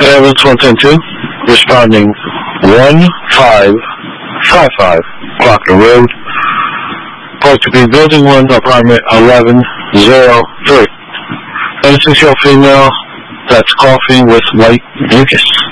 Evans 110-2, responding 1555 Clockner Road. Report to be Building 1, apartment 1103. 26-year-old female that's coughing with white mucus.